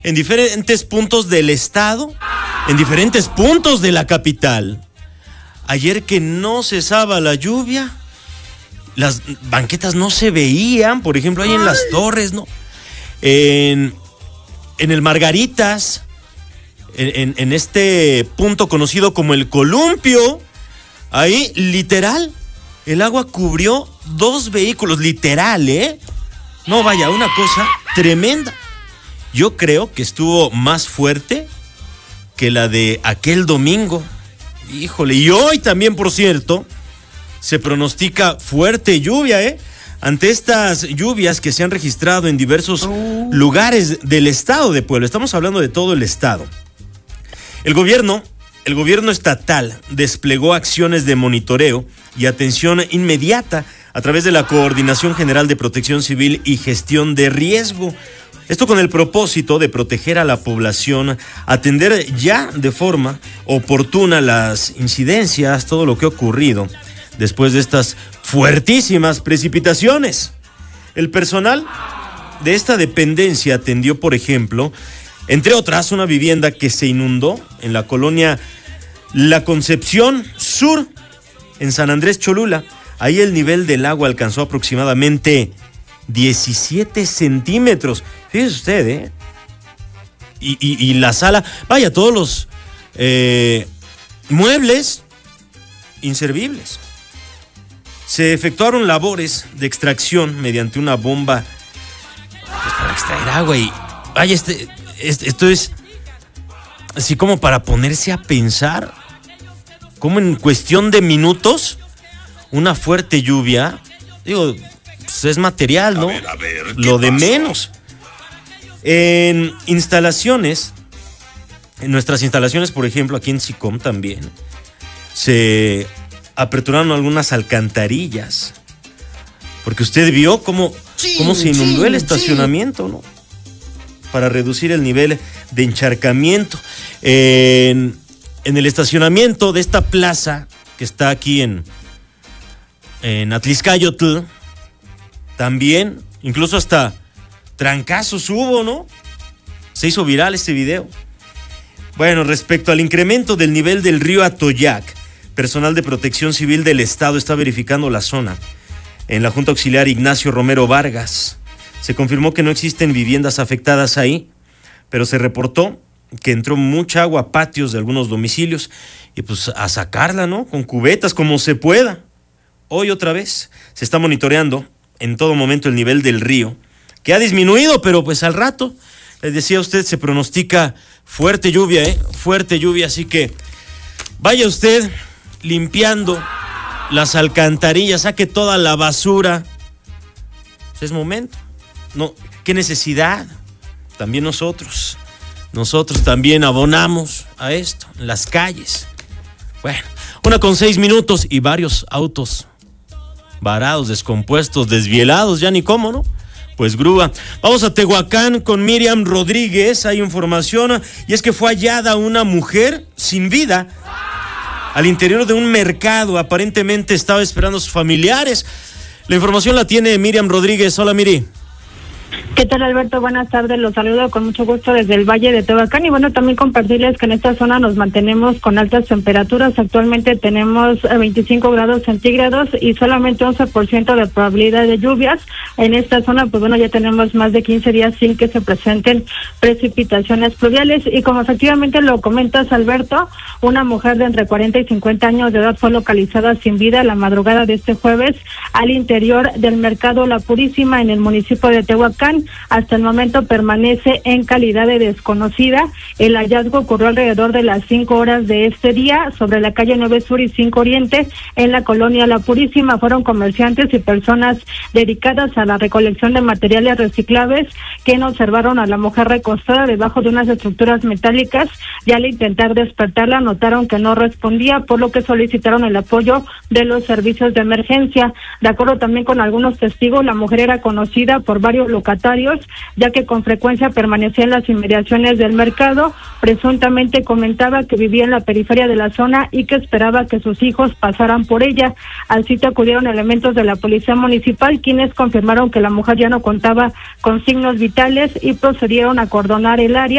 en diferentes puntos del estado, en diferentes puntos de la capital. Ayer que no cesaba la lluvia, las banquetas no se veían, por ejemplo, ahí en Las Torres, ¿no? En el Margaritas, en este punto conocido como el Columpio, ahí literal, el agua cubrió 2 vehículos, literal, ¿eh? No, vaya, una cosa tremenda. Yo creo que estuvo más fuerte que la de aquel domingo. Híjole, y hoy también, por cierto, se pronostica fuerte lluvia, ¿eh? Ante estas lluvias que se han registrado en diversos lugares del estado de Puebla. Estamos hablando de todo el estado. El gobierno estatal desplegó acciones de monitoreo y atención inmediata a través de la Coordinación General de Protección Civil y Gestión de Riesgo. Esto con el propósito de proteger a la población, atender ya de forma oportuna las incidencias, todo lo que ha ocurrido después de estas fuertísimas precipitaciones. El personal de esta dependencia atendió, por ejemplo, entre otras, una vivienda que se inundó en la colonia La Concepción Sur, en San Andrés Cholula. Ahí el nivel del agua alcanzó aproximadamente 17 centímetros. Fíjese usted, ¿eh? Y la sala, vaya, todos los muebles inservibles. Se efectuaron labores de extracción mediante una bomba, pues, para extraer agua y, vaya, esto es así como para ponerse a pensar cómo en cuestión de minutos una fuerte lluvia, digo, pues es material, ¿no? A ver, lo de pasó? menos. En instalaciones, en nuestras instalaciones, por ejemplo, aquí en SICOM también, se aperturaron algunas alcantarillas, porque usted vio cómo se inundó el estacionamiento, ¿no? Para reducir el nivel de encharcamiento. En el estacionamiento de esta plaza que está aquí en Atlixcayotl, también, incluso hasta trancazos hubo, ¿no? Se hizo viral este video. Bueno, respecto al incremento del nivel del río Atoyac, personal de Protección Civil del Estado está verificando la zona. En la Junta Auxiliar Ignacio Romero Vargas se confirmó que no existen viviendas afectadas ahí, pero se reportó que entró mucha agua a patios de algunos domicilios y pues a sacarla, ¿no? Con cubetas, como se pueda. Hoy otra vez se está monitoreando en todo momento el nivel del río, que ha disminuido, pero pues al rato, les decía a usted, se pronostica fuerte lluvia, fuerte lluvia, así que vaya usted limpiando las alcantarillas, saque toda la basura. Pues es momento. No, qué necesidad. También nosotros también abonamos a esto en las calles. Bueno, 1:06 y varios autos varados, descompuestos, desvielados, ya ni cómo, ¿no? Pues grúa. Vamos a Tehuacán con Miriam Rodríguez. Hay información, y es que fue hallada una mujer sin vida al interior de un mercado. Aparentemente estaba esperando a sus familiares. La información la tiene Miriam Rodríguez. Hola, Miri. ¿Qué tal, Alberto? Buenas tardes, los saludo con mucho gusto desde el Valle de Tehuacán y bueno, también compartirles que en esta zona nos mantenemos con altas temperaturas. Actualmente tenemos 25 grados centígrados y solamente 11% de probabilidad de lluvias. En esta zona, pues bueno, ya tenemos más de 15 días sin que se presenten precipitaciones pluviales y como efectivamente lo comentas, Alberto, una mujer de entre 40 y 50 años de edad fue localizada sin vida la madrugada de este jueves al interior del mercado La Purísima en el municipio de Tehuacán. Hasta el momento permanece en calidad de desconocida. El hallazgo ocurrió alrededor de las 5 horas de este día sobre la calle 9 Sur y 5 Oriente en la colonia La Purísima. Fueron comerciantes y personas dedicadas a la recolección de materiales reciclables quien observaron a la mujer recostada debajo de unas estructuras metálicas y al intentar despertarla notaron que no respondía, por lo que solicitaron el apoyo de los servicios de emergencia. De acuerdo también con algunos testigos, la mujer era conocida por varios locatarios, ya que con frecuencia permanecía en las inmediaciones del mercado. Presuntamente comentaba que vivía en la periferia de la zona y que esperaba que sus hijos pasaran por ella. Al sitio acudieron elementos de la policía municipal, quienes confirmaron que la mujer ya no contaba con signos vitales y procedieron a acordonar el área.